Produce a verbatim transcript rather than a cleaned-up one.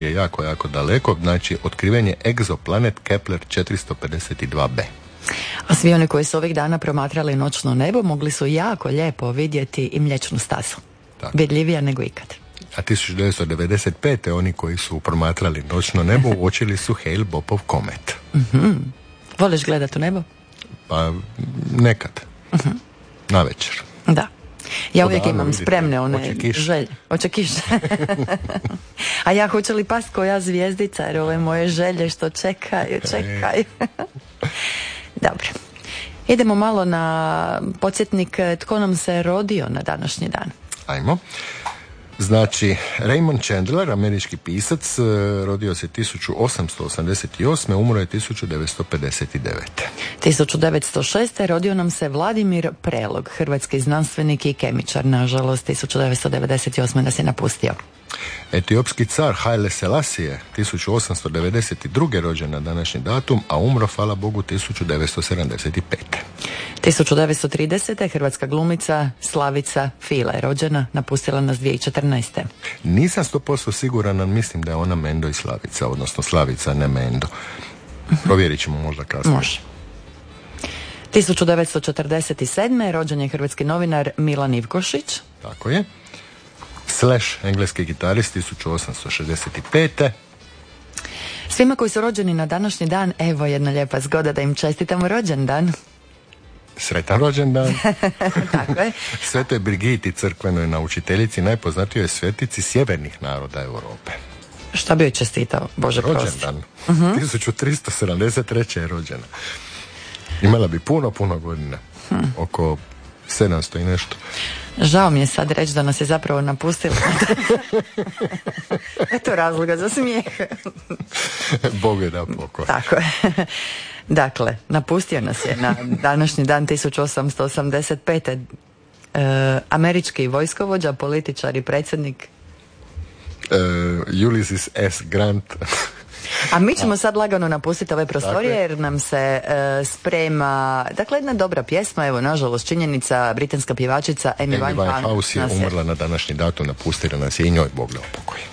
je jako, jako daleko, znači otkriven je egzoplanet Kepler četiristo pedeset dva be. A svi oni koji su ovih dana promatrali noćno nebo mogli su jako lijepo vidjeti i Mliječnu stazu. Tako. Vidljivija nego ikad. A tisuću devetsto devedeset pete oni koji su promatrali noćno nebo uočili su Hale-Bopov komet. Mm-hmm. Voliš gledati u nebo? Pa nekad. Mm-hmm. Na večer. Da. Ja uvijek Podavno, imam spremne one oče želje. Oče kiše. A ja hoću li past koja zvijezdica, jer ove moje želje što čekaju, čekaju. Dobro. Idemo malo na podsjetnik tko nam se rodio na današnji dan. Ajmo. Znači, Raymond Chandler, američki pisac, rodio se tisuću osamsto osamdeset osme. umro je tisuću devetsto pedeset devete. tisuću devetsto šeste. rodio nam se Vladimir Prelog, hrvatski znanstvenik i kemičar. Nažalost, tisuću devetsto devedeset osme nas je napustio. Etiopski car Haile Selassie, tisuću osamsto devedeset druge. rođen na današnji datum, a umro, hvala Bogu, tisuću devetsto sedamdeset pete. tisuću devetsto tridesete. hrvatska glumica Slavica Fila je rođena, napustila nas dvije tisuće četrnaeste. Nisam sto posto siguran, ali mislim da je ona Mendo i Slavica, odnosno Slavica, ne Mendo. Provjerit ćemo možda kasnije. Može. tisuću devetsto četrdeset sedme. rođen je hrvatski novinar Milan Ivkošić. Tako je. Slash, engleski gitarist, tisuću osamsto šezdeset pete. Svima koji su rođeni na današnji dan, evo jedna lijepa zgoda da im čestitamo rođendan. Sretan rođendan. Tako je. Svetoj Brigiti, crkvenoj naučiteljici, najpoznatijoj svetici sjevernih naroda Europe. Šta bi joj čestitao? Bože prosti. Rođendan. Uh-huh. tisuću tristo sedamdeset treće. je rođena. Imala bi puno, puno godina. Hmm. Oko sedamsto i nešto. Žao mi je sad reći da nas je zapravo napustila. Eto razloga za smijeh. Bog je dao pokoj. Tako je. Dakle, napustio nas je na današnji dan tisuću osamsto osamdeset pete. E, američki vojskovođa, političar i predsjednik uh, Ulysses S. Grant. A mi ćemo sad lagano napustiti ove prostorije jer nam se uh, sprema, dakle, jedna dobra pjesma. Evo, nažalost, činjenica, britanska pjevačica Amy Winehouse je umrla na današnji datum, napustila nas je i njoj Bog dao pokoj.